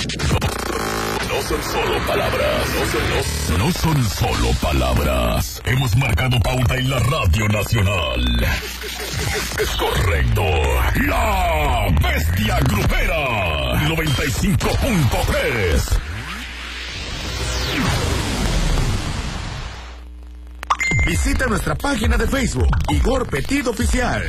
No son solo palabras, no son solo palabras. Hemos marcado pauta en la Radio Nacional. Es correcto. La Bestia Grupera 95.3. Visita nuestra página de Facebook, Igor Petit Oficial.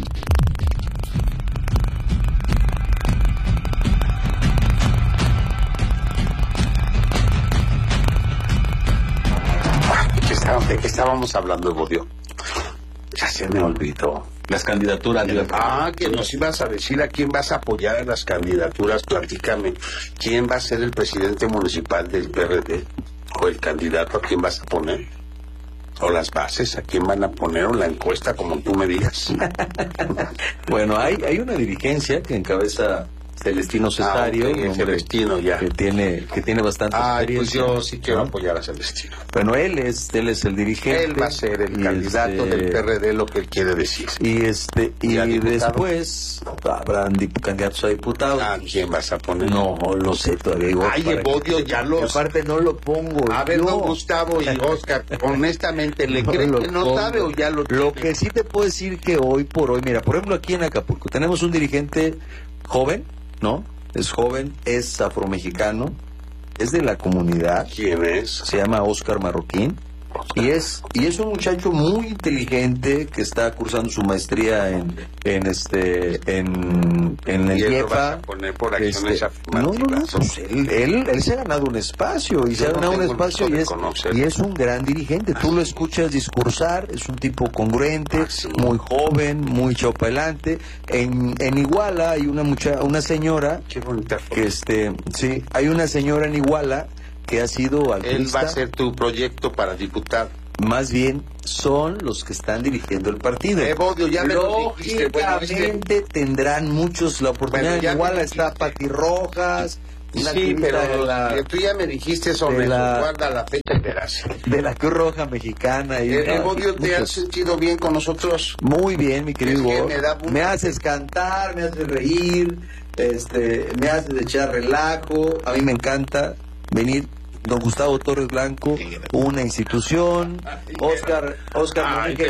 ¿De qué estábamos hablando, Evodio? Ya se me olvidó. Las candidaturas. Que nos ibas a decir a quién vas a apoyar en las candidaturas. Platícame. ¿Quién va a ser el presidente municipal del PRD? ¿O el candidato a quién vas a poner? ¿O las bases a quién van a poner? ¿O la encuesta, como tú me digas? Bueno, hay una dirigencia que encabeza Celestino Cesario, okay, Celestino, ya. que tiene bastante experiencia. Pues yo sí quiero apoyar a Celestino. Bueno, él es el dirigente. Él va a ser el candidato del PRD, lo que él quiere decir. Y después habrán candidatos a diputados. ¿Quién vas a poner? No lo sé todavía. Evodio, ya lo... Aparte no lo pongo. A ver, don Gustavo y Oscar, honestamente, ¿le creen que no sabe o ya lo tiene? Lo que sí te puedo decir que hoy por hoy, mira, por ejemplo aquí en Acapulco tenemos un dirigente joven, ¿no? Es joven, es afromexicano, es de la comunidad. ¿Quién es? Se llama Oscar Marroquín. Y es un muchacho muy inteligente que está cursando su maestría en el IEFA. Poner por acciones no, pues él se ha ganado un espacio y y es un gran dirigente. Tú lo escuchas discursar, es un tipo congruente, muy joven, muy echado para adelante. En Iguala hay una señora. Qué bonita foto. Sí, hay una señora en Iguala que ha sido alcaldesa. Él va a ser tu proyecto para diputado. Más bien son los que están dirigiendo el partido. Evodio, ya me lo dijiste. Lógicamente tendrán muchos la oportunidad. Igual está Pati Rojas. Sí, pero tú ya me dijiste sobre guarda la fecha y verás. De la Cruz Roja Mexicana. Evodio, ¿te has sentido bien con nosotros? Muy bien, mi querido Igor. Me haces cantar, me haces reír, me haces echar relajo. A mí me encanta venir. Don Gustavo Torres Blanco, una institución. Oscar Monique,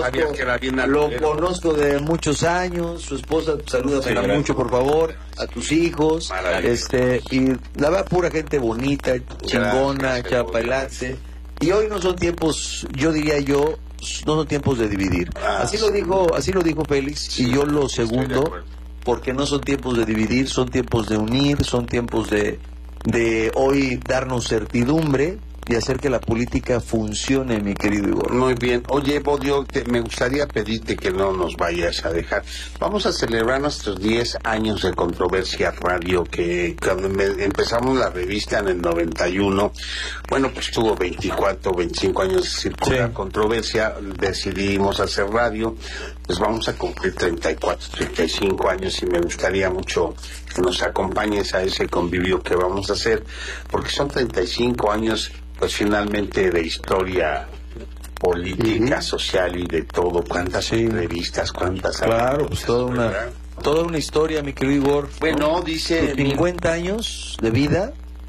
lo conozco de muchos años. Su esposa, salúdame mucho, por favor, a tus hijos. Y la verdad, pura gente bonita, chingona, echada para adelante. Y hoy no son tiempos, no son tiempos de dividir. Así lo dijo Félix, y yo lo segundo, porque no son tiempos de dividir, son tiempos de unir, son tiempos de hoy darnos certidumbre y hacer que la política funcione, mi querido Igor. Muy bien. Oye, Evodio, me gustaría pedirte que no nos vayas a dejar. Vamos a celebrar nuestros 10 años de Controversia Radio, que cuando empezamos la revista en el 91, bueno, pues tuvo 24, 25 años de circular Controversia, decidimos hacer radio, pues vamos a cumplir 34, 35 años y me gustaría mucho que nos acompañes a ese convivio que vamos a hacer, porque son 35 años pues finalmente de historia política, social y de todo. ¿Cuántas entrevistas, cuántas... Claro, pues toda una historia, mi querido Igor. Bueno, dice... 50 años de vida,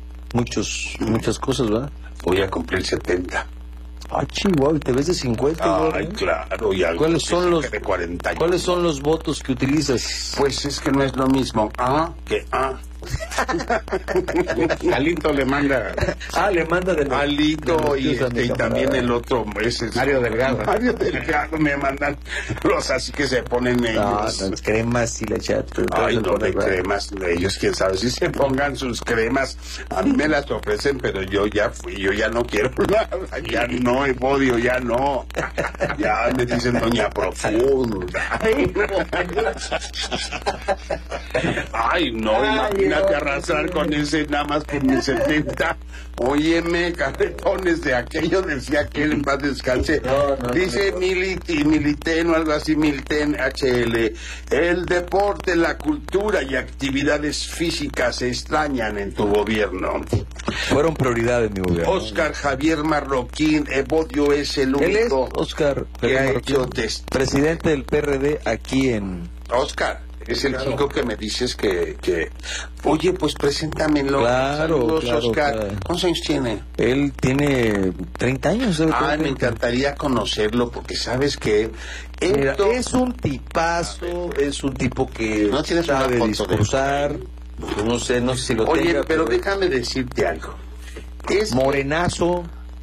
muchas cosas, ¿verdad? Voy a cumplir 70. Chihuahua, te ves de 50, Igor. Claro, y algo ¿Cuáles son los de 40 años. ¿Cuáles son los votos que utilizas? Pues es que no es lo mismo que Alito le manda. Le manda de Alito y también el otro Mario Delgado me mandan los así que se ponen ellos. Las cremas y la chat. No de cremas, ellos quién sabe si se pongan sus cremas. A mí me las ofrecen, pero yo ya fui, yo ya no quiero nada, ya no, Evodio, ya no. Ya me dicen doña profunda. Imagínate arrasar con ese nada más por mis 70. Óyeme, carretones de aquello, decía aquel en paz descanse. Dice Militen o algo así, Milten HL. El deporte, la cultura y actividades físicas se extrañan en tu gobierno. Fueron prioridades, mi gobierno. Oscar Javier Marroquín, Evodio es el único. Él es Oscar Javier Marroquín, presidente del PRD aquí en... Oscar, Es el chico que me dices que... Oye, pues preséntamelo. Claro, Saludos, claro, Oscar. claro. ¿Cuántos años tiene? Él tiene 30 años. Ay, me encantaría conocerlo porque sabes que... Mira, es un tipazo, es un tipo que ¿No tienes una sabe foto discursar. No sé si lo Oye, tenga, pero déjame decirte algo. Es morenazo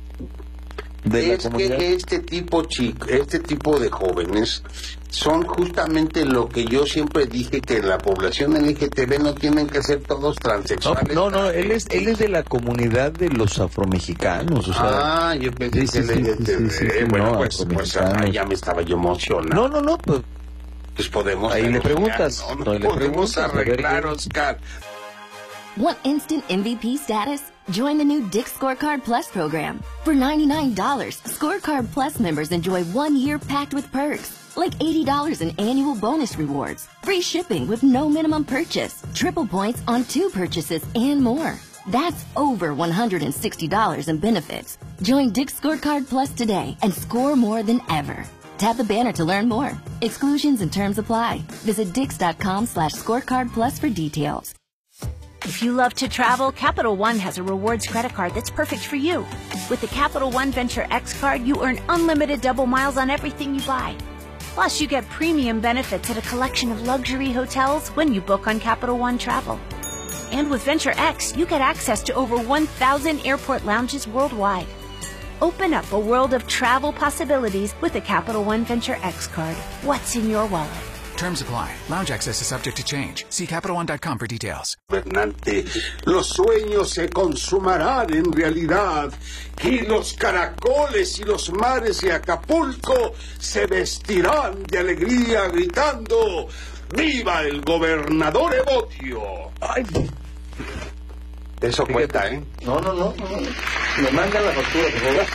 de la es comunidad. que este tipo de jóvenes son justamente lo que yo siempre dije, que la población LGTB no tienen que ser todos transexuales. No, él es de la comunidad de los afromexicanos, o sea. Yo pensé sí, que LGTB. sí, Bueno, no, pues afromexicanos. ya me estaba yo emocionando. No, Pues podemos... ahí le negociar, preguntas. ¿no? No, le Podemos preguntas, a ver arreglar, qué- Oscar. Want instant MVP status? Join the new Dick's Scorecard Plus program. For $99, Scorecard Plus members enjoy 1 year packed with perks, like $80 in annual bonus rewards, free shipping with no minimum purchase, triple points on 2 purchases, and more. That's over $160 in benefits. Join Dick's Scorecard Plus today and score more than ever. Tap the banner to learn more. Exclusions and terms apply. Visit dix.com/scorecard plus for details. If you love to travel, Capital One has a rewards credit card that's perfect for you. With the Capital One Venture X card, you earn unlimited double miles on everything you buy. Plus, you get premium benefits at a collection of luxury hotels when you book on Capital One Travel. And with Venture X, you get access to over 1,000 airport lounges worldwide. Open up a world of travel possibilities with the Capital One Venture X card. What's in your wallet? Terms apply. Lounge access is subject to change. See CapitalOne.com for details. Gobernante, los sueños se consumarán en realidad y los caracoles y los mares de Acapulco se vestirán de alegría gritando ¡Viva el gobernador Evodio! Ay, Eso cuenta, ¿eh? No. Me mandan la factura,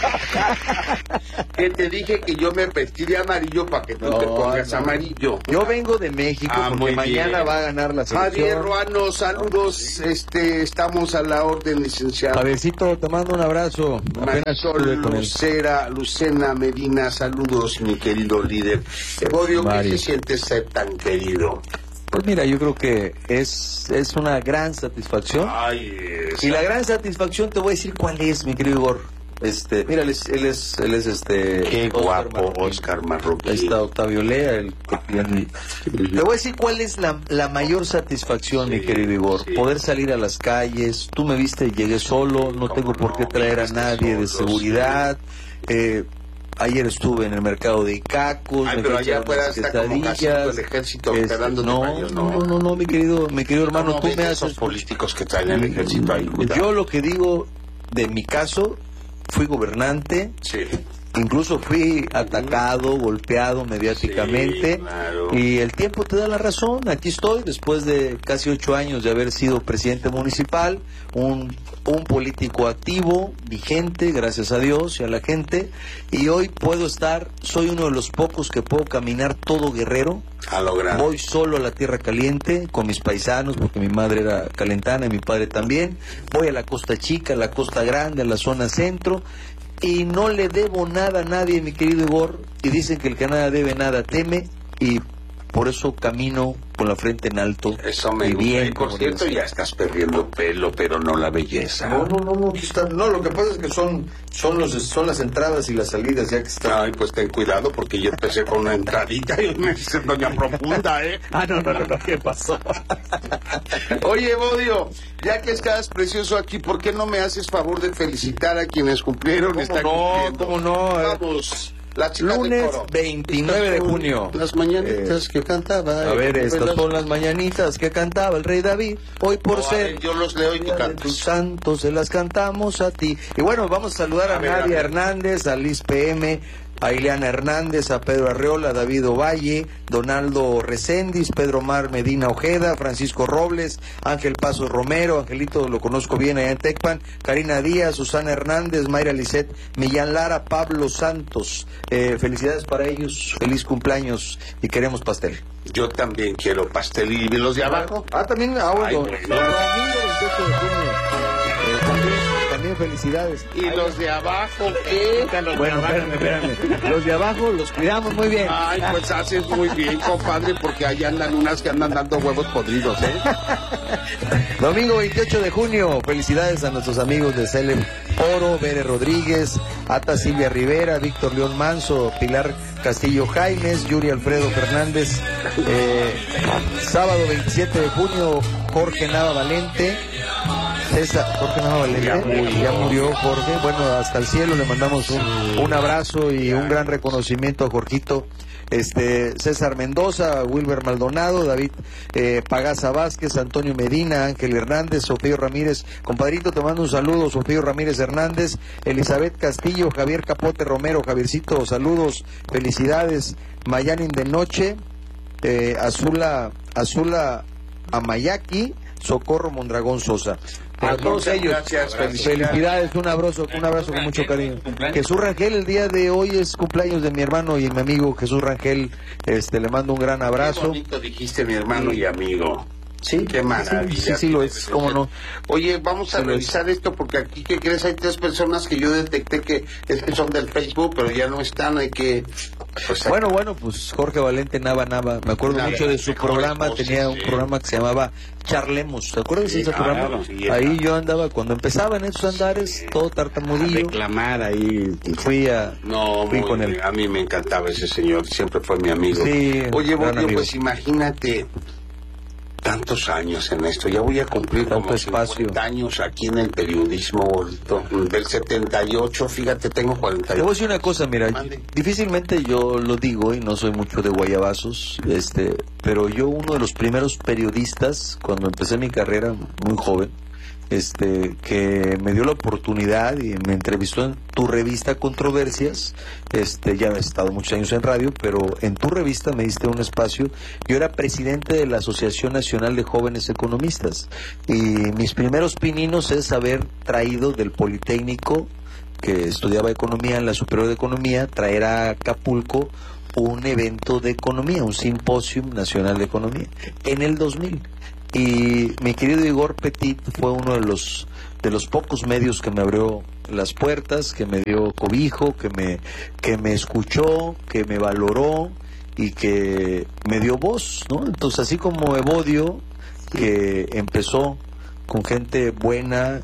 por favor. Que te dije que yo me vestí de amarillo para que tú te pongas amarillo. Yo vengo de México porque muy mañana bien. va a ganar la selección. Javier Ruano, saludos, estamos a la orden, licenciado. Javiercito, te mando un abrazo. Apenas Marisol estuve con él. Lucena Medina, saludos, mi querido líder. Evodio, ¿qué Mario. se siente ser tan querido? Pues mira, yo creo que es una gran satisfacción. Ay, Y la gran satisfacción te voy a decir cuál es, mi querido Igor. Mira, él es qué Oscar guapo, Marroquín. Oscar Marroquín. Ahí está Octavio Lea, el que tiene. Te voy a decir cuál es la mayor satisfacción, mi querido Igor. sí. Poder salir a las calles. Tú me viste, llegué solo, no tengo por qué traer a llegaste nadie de solo, seguridad. Ayer estuve en el mercado de Icacos. Ay, me pero fui a allá echar afuera unas está como casi quesadillas. todo el ejército esperando No, mi querido hermano, ¿Cómo tú ves me esos haces. políticos que traen el ejército ahí? Cuidado. Yo lo que digo de mi caso, fui gobernante, Sí. incluso fui atacado, golpeado mediáticamente, Sí, claro. y el tiempo te da la razón. Aquí estoy después de casi 8 años de haber sido presidente municipal, un político activo, vigente, gracias a Dios y a la gente, y hoy soy uno de los pocos que puedo caminar todo Guerrero. A lo grande. Voy solo a la Tierra Caliente con mis paisanos, porque mi madre era calentana y mi padre también. Voy a la Costa Chica, a la Costa Grande, a la zona centro, y no le debo nada a nadie, mi querido Igor. Y dicen que el que nada debe, nada teme, y por eso camino con la frente en alto. Eso me y gusta. bien, Y por como cierto, debe ya ser. estás perdiendo pelo, pero no la belleza. No, aquí está. No, lo que pasa es que son las entradas y las salidas, ya que está. Ay, pues ten cuidado porque yo empecé con una entradita y me dice doña profunda, ¿eh? No, ¿qué pasó? Oye, Evodio, ya que estás precioso aquí, ¿por qué no me haces favor de felicitar a quienes cumplieron? ¿Cómo no? Vamos, la chica del Lunes coro. 29 de junio. Las mañanitas que cantaba. A ver, estas son las mañanitas que cantaba el rey David. Hoy por No, a ser ver, yo los leo y tú día de cantas. tus santos se las cantamos a ti. Y bueno, vamos a saludar a ver, Nadia a ver. Hernández, a Liz PM, a Ileana Hernández, a Pedro Arreola, a David Ovalle, Donaldo Recendis, Pedro Mar Medina Ojeda, Francisco Robles, Ángel Paso Romero, Angelito lo conozco bien allá en Tecpan, Karina Díaz, Susana Hernández, Mayra Lisset, Millán Lara, Pablo Santos. Felicidades para ellos, feliz cumpleaños y queremos pastel. Yo también quiero pastel y los de abajo. También, Ay, bueno. bueno. También felicidades. felicidades. ¿Y los de abajo qué? Bueno, espérame. Los de abajo los cuidamos muy bien. Ay, pues haces muy bien, compadre, porque allá andan unas que andan dando huevos podridos, ¿eh? Domingo 28 de junio, felicidades a nuestros amigos de Celeb Oro, Bere Rodríguez, Ata Silvia Rivera, Víctor León Manso, Pilar Castillo Jaimes, Yuri Alfredo Fernández. Sábado 27 de junio, Jorge Nava Valente. Jorge Nava Valente, ya murió Jorge. Bueno, hasta el cielo le mandamos un abrazo y un gran reconocimiento a Jorgito. César Mendoza, Wilber Maldonado, David Pagaza Vázquez, Antonio Medina, Ángel Hernández, Sofío Ramírez. Compadrito, te mando un saludo, Sofío Ramírez Hernández, Elizabeth Castillo, Javier Capote Romero, Javiercito, saludos, felicidades. Mayanin de Noche, Azula Amayaki, Socorro Mondragón Sosa. A todos ellos, felicidades, un abrazo con mucho cariño. Jesús Rangel, el día de hoy es cumpleaños de mi hermano y mi amigo Jesús Rangel, le mando un gran abrazo. Qué bonito dijiste mi hermano y amigo. Sí, qué maravilla. Sí, lo es, cómo no. Oye, vamos a revisar esto porque aquí, ¿qué crees? Hay 3 personas que yo detecté que son del Facebook, pero ya no están, hay que... Pues, bueno, pues Jorge Valente Nava, me acuerdo mucho de su programa, tenía un programa que se llamaba Charlemos, ¿te acuerdas de ese programa? Sí, ahí yo andaba, cuando empezaban esos andares, todo tartamudillo. A reclamar ahí. Fui con él. A mí me encantaba ese señor, siempre fue mi amigo. Sí, oye, pues imagínate... Tantos años en esto, ya voy a cumplir como 50 años aquí en el periodismo, del 78, fíjate, tengo 48. Te voy a decir una cosa, mira, difícilmente yo lo digo y no soy mucho de guayabazos, pero yo uno de los primeros periodistas, cuando empecé mi carrera, muy joven, que me dio la oportunidad y me entrevistó en tu revista Controversias, ya he estado muchos años en radio, pero en tu revista me diste un espacio. Yo era presidente de la Asociación Nacional de Jóvenes Economistas y mis primeros pininos es haber traído del Politécnico, que estudiaba economía en la Superior de Economía, traer a Acapulco un evento de economía, un simposium nacional de economía, en el 2000. Y mi querido Igor Petit fue uno de los pocos medios que me abrió las puertas, que me dio cobijo, que me escuchó, que me valoró y que me dio voz, ¿no? Entonces, así como Evodio, que empezó con gente buena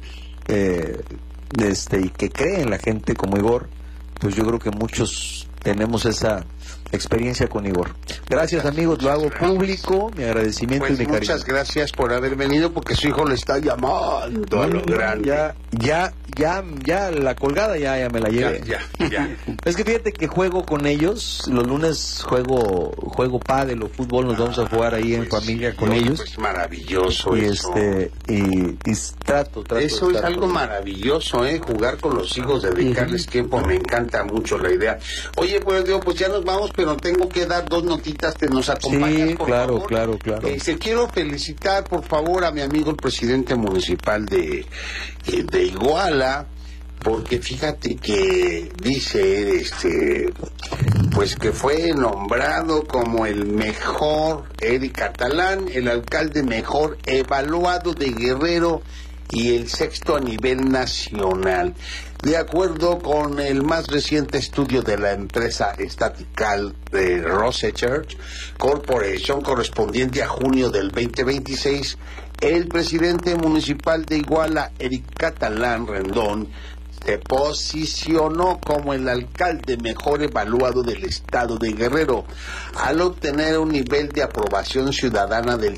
y que cree en la gente como Igor, pues yo creo que muchos tenemos esa experiencia con Igor. Gracias, amigos, lo hago público, mi agradecimiento y mi cariño. Muchas gracias por haber venido, porque su hijo le está llamando a lo grande. Ya la colgada ya me la llevé. Ya. Es que fíjate que juego con ellos, los lunes juego pádel o fútbol, nos vamos a jugar ahí en familia con ellos. Es maravilloso y eso. Y trato. Eso es algo maravilloso, jugar con los hijos, dedicarles tiempo, me encanta mucho la idea. Oye, pues ya nos vamos, pero tengo que dar 2 notitas, ¿te nos acompañas, sí, por claro, favor? Claro. Quiero felicitar, por favor, a mi amigo el presidente municipal de Iguala, porque fíjate que dice, pues que fue nombrado como el mejor, Eric Catalán, el alcalde mejor evaluado de Guerrero y el 6º a nivel nacional. De acuerdo con el más reciente estudio de la empresa estatical de Research Corporation, correspondiente a junio del 2026, el presidente municipal de Iguala, Eric Catalán Rendón, se posicionó como el alcalde mejor evaluado del estado de Guerrero, al obtener un nivel de aprobación ciudadana del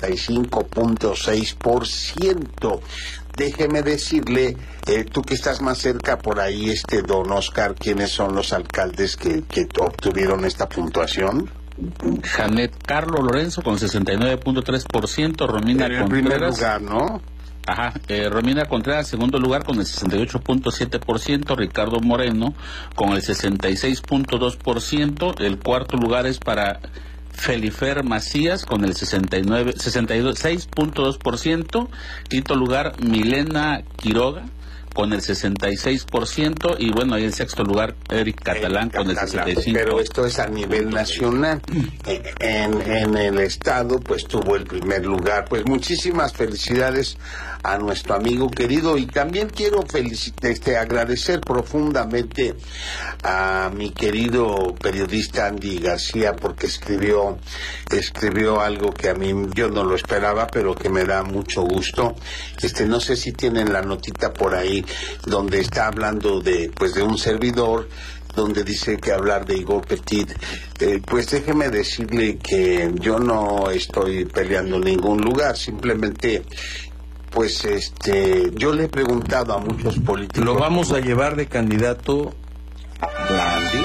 65.6%. Déjeme decirle, tú que estás más cerca por ahí, don Oscar, ¿quiénes son los alcaldes que obtuvieron esta puntuación? Janet Carlos Lorenzo con 69.3%, Romina en el Contreras. primer lugar, ¿no? Ajá, Romina Contreras, segundo lugar con el 68.7%, Ricardo Moreno con el 66.2%, el cuarto lugar es para Felifer Macías con el 66.2%, quinto lugar Milena Quiroga con el 66%, y bueno, ahí en sexto lugar Eric Catalán con el 65%. Pero esto es a nivel nacional. En el estado, pues tuvo el primer lugar. Pues muchísimas felicidades a nuestro amigo querido, y también quiero agradecer profundamente a mi querido periodista Andy García, porque escribió algo que a mí yo no lo esperaba, pero que me da mucho gusto. No sé si tienen la notita por ahí donde está hablando de un servidor, donde dice que hablar de Igor Petit, pues déjeme decirle que yo no estoy peleando en ningún lugar, simplemente pues yo le he preguntado a muchos políticos. Lo vamos a llevar de candidato Andy.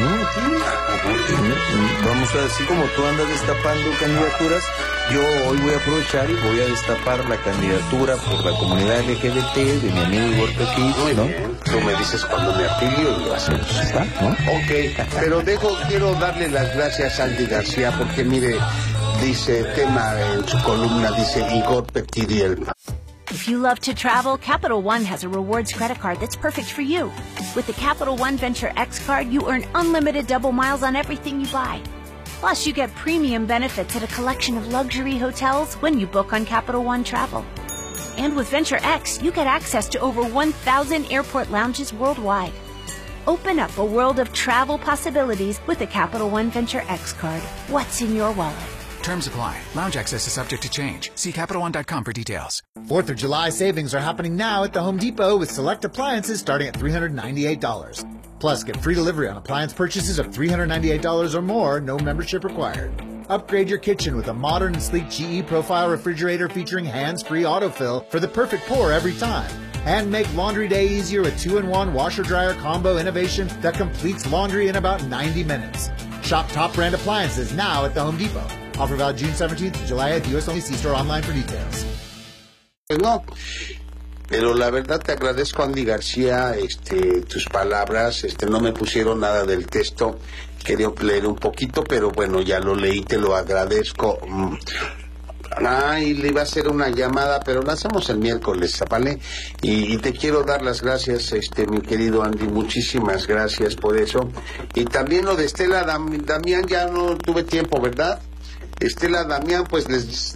Vamos a decir, como tú andas destapando candidaturas, yo hoy voy a aprovechar y voy a destapar la candidatura por la comunidad LGBT de mi amigo Igor Petit, ¿no? Bien. Tú me dices cuando me afilio y lo hacemos, ¿está? ¿No? Ok, pero quiero darle las gracias a Andy García, porque mire, dice tema en su columna, dice Igor Petit y el... If you love to travel, Capital One has a rewards credit card that's perfect for you. With the Capital One Venture X card, you earn unlimited double miles on everything you buy. Plus, you get premium benefits at a collection of luxury hotels when you book on Capital One Travel. And with Venture X, you get access to over 1,000 airport lounges worldwide. Open up a world of travel possibilities with the Capital One Venture X card. What's in your wallet? Terms apply. Lounge access is subject to change. See CapitalOne.com for details. 4th of July savings are happening now at the Home Depot with select appliances starting at $398. Plus, get free delivery on appliance purchases of $398 or more, no membership required. Upgrade your kitchen with a modern and sleek GE Profile refrigerator featuring hands-free autofill for the perfect pour every time. And make laundry day easier with 2-in-1 washer-dryer combo innovation that completes laundry in about 90 minutes. Shop top brand appliances now at the Home Depot. Offer valid June 17th to July at the US only. See store online for details. Pues no, pero la verdad te agradezco, Andy García, tus palabras, no me pusieron nada del texto, quería leer un poquito, pero bueno, ya lo leí, te lo agradezco. Le iba a hacer una llamada, pero la hacemos el miércoles, ¿vale? Y te quiero dar las gracias, mi querido Andy, muchísimas gracias por eso. Y también lo de Estela Damián, ya no tuve tiempo, ¿verdad? Estela Damián, pues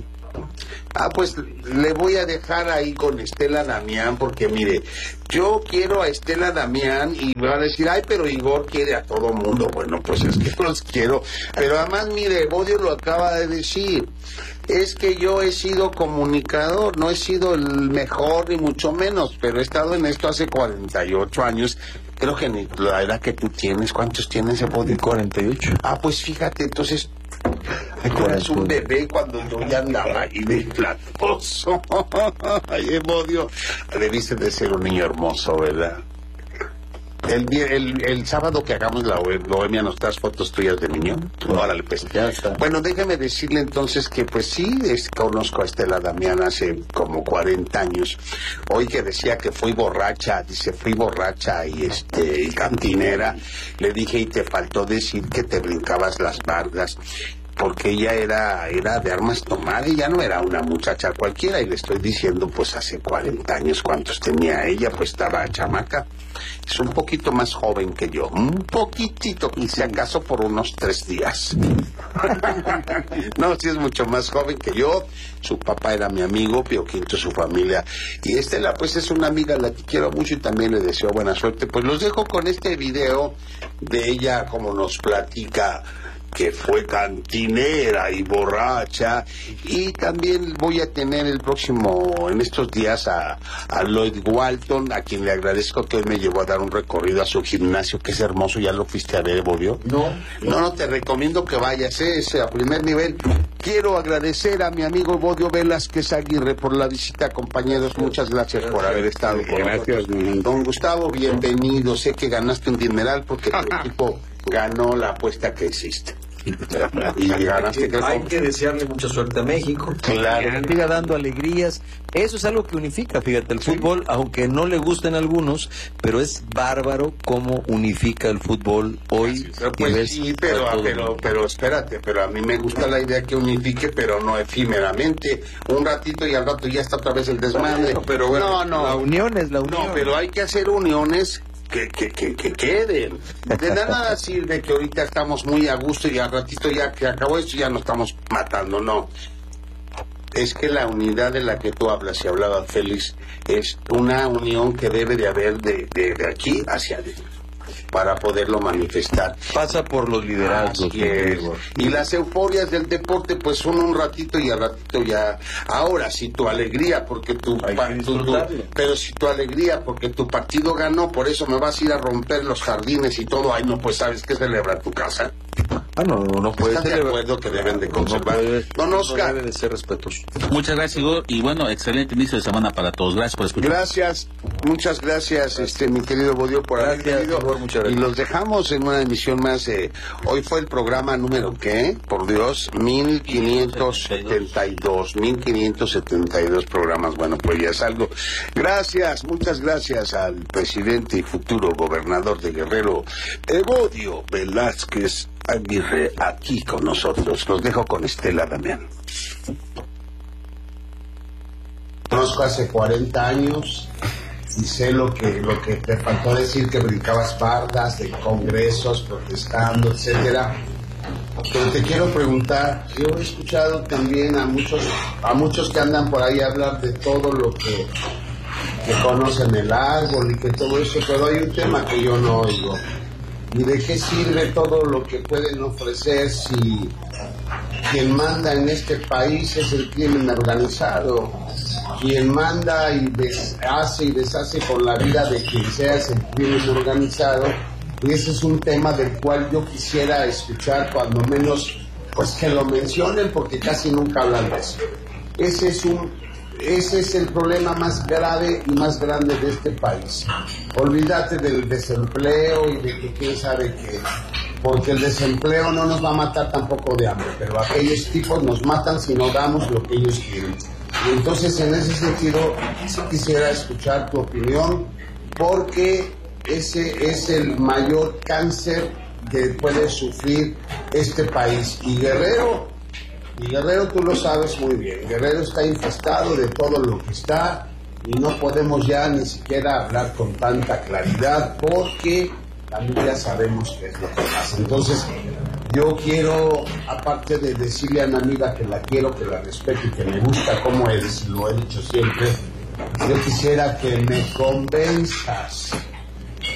le voy a dejar ahí con Estela Damián, porque mire, yo quiero a Estela Damián y me va a decir, ay, pero Igor quiere a todo mundo. Bueno, pues es que los quiero, pero además, mire, Bodio lo acaba de decir, es que yo he sido comunicador, no he sido el mejor ni mucho menos, pero he estado en esto hace 48 años. Creo que ni la edad que tú tienes. ¿Cuántos tienes, Bodio? 48. Pues fíjate, entonces tú eras un bebé cuando yo ya andaba ahí de platoso. Ay, Bodio, debiste de ser un niño hermoso, ¿verdad? El sábado que hagamos la bohemia, ¿nos das fotos tuyas de niño? Órale, pues. Ya está. Bueno, déjame decirle entonces que pues sí, conozco a Estela Damián hace como 40 años. Hoy que decía que fui borracha, dice, fui borracha y cantinera. Le dije, y te faltó decir que te brincabas las bardas, porque ella era de armas tomar, ella no era una muchacha cualquiera, y le estoy diciendo, pues hace 40 años, ¿cuántos tenía ella? Pues estaba chamaca, es un poquito más joven que yo, un poquitito, y si acaso por unos 3 días. No, sí es mucho más joven que yo. Su papá era mi amigo, Pío Quinto, su familia, y Estela pues es una amiga a la que quiero mucho y también le deseo buena suerte. Pues los dejo con este video de ella, como nos platica que fue cantinera y borracha, y también voy a tener en estos días a Lloyd Walton, a quien le agradezco que hoy me llevó a dar un recorrido a su gimnasio, que es hermoso. ¿Ya lo fuiste a ver, Bodio? No, te recomiendo que vayas, es a primer nivel. Quiero agradecer a mi amigo Bodio Velázquez Aguirre por la visita, compañeros, muchas gracias por haber estado con nosotros. Don Gustavo, bienvenido, sé que ganaste un dineral porque tu equipo ganó la apuesta que hiciste. Y ganaste, hay que desearle mucha suerte a México. Claro. Que siga dando alegrías. Eso es algo que unifica, fíjate, el fútbol, aunque no le gusten a algunos, pero es bárbaro cómo unifica el fútbol hoy. Pues sí, pero espérate, pero a mí me gusta la idea que unifique, pero no efímeramente. Un ratito y al rato ya está otra vez el desmadre. Pero bueno, no. La unión es la unión. No, pero hay que hacer uniones que queden. De nada sirve que ahorita estamos muy a gusto y al ratito ya que acabó esto ya nos estamos matando, no. Es que la unidad de la que tú hablas y hablaba Félix es una unión que debe de haber de aquí hacia adentro para poderlo manifestar. Pasa por los liderazgos. Y las euforias del deporte pues son un ratito y al ratito ya. Ahora, si tu alegría porque pero si tu alegría porque tu partido ganó, por eso me vas a ir a romper los jardines y todo, ay no, pues sabes que celebrar tu casa. No puede ser. ¿Estás de acuerdo que deben de conservar? Don Oscar. Debe de ser respetuoso. Muchas gracias, Igor. Y bueno, excelente inicio de semana para todos. Gracias por escuchar. Gracias, muchas gracias, mi querido Bodio, por haber venido. Muchas gracias. Y los dejamos en una emisión más. Hoy fue el programa número, ¿qué? Por Dios, 1572 programas. Bueno, pues ya es algo. Gracias, muchas gracias al presidente y futuro gobernador de Guerrero, Evodio Velázquez Aguirre, aquí con nosotros. Los dejo con Estela Damián. Conozco hace 40 años y sé lo que te faltó decir, que brincabas bardas de congresos protestando, etcétera. Pero te quiero preguntar, yo he escuchado también a muchos que andan por ahí hablar de todo lo que conocen el árbol y que todo eso, pero hay un tema que yo no oigo. ¿Y de qué sirve todo lo que pueden ofrecer si quien manda en este país es el crimen organizado? Quien manda y hace y deshace con la vida de quien sea es el crimen organizado. Y ese es un tema del cual yo quisiera escuchar, cuando menos, pues que lo mencionen, porque casi nunca hablan de eso. Ese es el problema más grave y más grande de este país. Olvídate del desempleo y de que quién sabe qué, porque el desempleo no nos va a matar tampoco de hambre, pero aquellos tipos nos matan si no damos lo que ellos quieren. Y entonces, en ese sentido, sí quisiera escuchar tu opinión, porque ese es el mayor cáncer que puede sufrir este país. Y Guerrero, tú lo sabes muy bien, Guerrero está infestado de todo lo que está y no podemos ya ni siquiera hablar con tanta claridad, porque también ya sabemos qué es lo que pasa. Entonces, yo quiero, aparte de decirle a mi amiga que la quiero, que la respeto y que me gusta como eres, lo he dicho siempre, yo quisiera que me convenzas